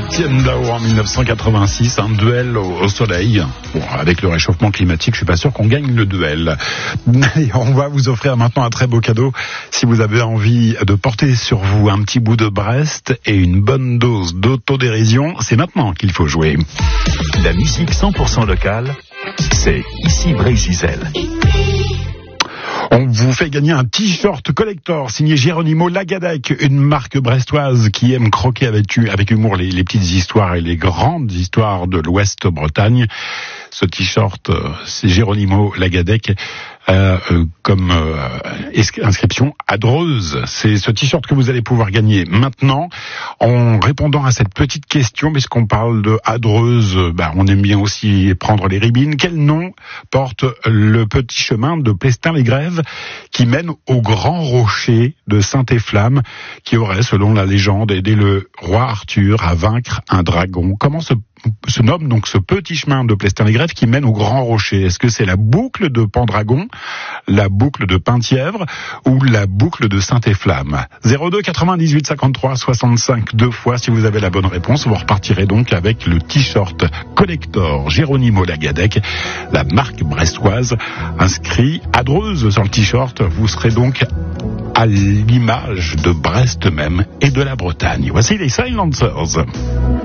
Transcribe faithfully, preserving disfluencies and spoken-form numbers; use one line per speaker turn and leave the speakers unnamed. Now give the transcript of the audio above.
Étienne Dao en dix-neuf cent quatre-vingt-six, un duel au, au soleil. Bon, avec le réchauffement climatique, je suis pas sûr qu'on gagne le duel. Et on va vous offrir maintenant un très beau cadeau. Si vous avez envie de porter sur vous un petit bout de Brest et une bonne dose d'autodérision, c'est maintenant qu'il faut jouer.
La musique cent pour cent locale, c'est ici Brésil.
On vous fait gagner un t-shirt collector signé Geronimo Lagadec, une marque brestoise qui aime croquer avec, avec humour les, les petites histoires et les grandes histoires de l'Ouest Bretagne. Ce t-shirt, c'est Geronimo Lagadec. Euh, euh, comme euh, inscription à Dreuze. C'est ce t-shirt que vous allez pouvoir gagner maintenant en répondant à cette petite question, puisqu'on parle de Adreuse, bah, on aime bien aussi prendre les ribines. Quel nom porte le petit chemin de Plestin-les-Grèves qui mène au grand rocher de Saint-Efflamme, qui aurait, selon la légende, aidé le roi Arthur à vaincre un dragon? Comment se se nomme donc ce petit chemin de Plestin-les-Grèves qui mène au Grand Rocher? Est-ce que c'est la boucle de Pendragon, la boucle de Penthièvre ou la boucle de Saint-Efflamme? zéro deux quatre-vingt-dix-huit cinquante-trois soixante-cinq deux fois si vous avez la bonne réponse. Vous repartirez donc avec le t-shirt collector Geronimo Lagadec, la marque brestoise, inscrit à Dreuze sur le t-shirt. Vous serez donc à l'image de Brest même et de la Bretagne. Voici les Silencers.